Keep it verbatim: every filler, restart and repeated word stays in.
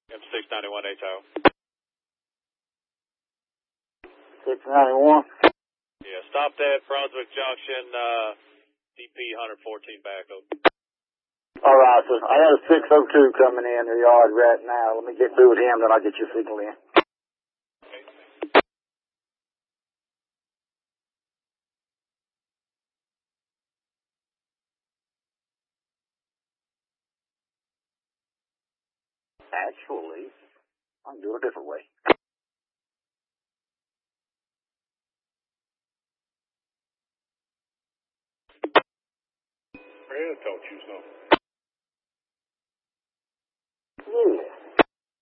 M six ninety-one H I O. six ninety-one. Yeah, stopped at Brunswick Junction, uh, D P one fourteen back over. All right, so I got a six oh two coming in the yard right now. Let me get through with him, then I'll get your signal in. Actually, I can do it a different way. Yeah, taught you something.